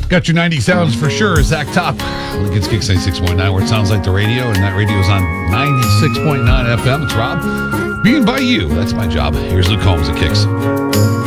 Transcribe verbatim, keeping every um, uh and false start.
Got your ninety sounds for sure. Zach Top, Lincoln's Kicks ninety-six point nine, where it sounds like the radio, and that radio is on ninety-six point nine F M. It's Rob. Being by you, that's my job. Here's Luke Combs at Kicks.